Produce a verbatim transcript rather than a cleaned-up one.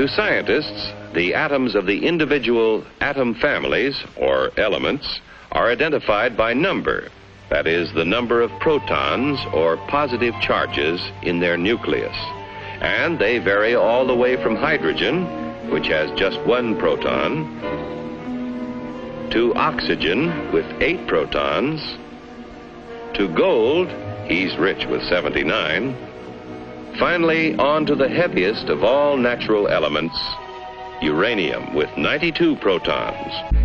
To scientists, the atoms of the individual atom families, or elements, are identified by number. That is, the number of protons or positive charges in their nucleus. And they vary all the way from hydrogen, which has just one proton, to oxygen with eight protons, to gold, he's rich with seventy-nine, finally on to the heaviest of all natural elements, uranium with ninety-two protons.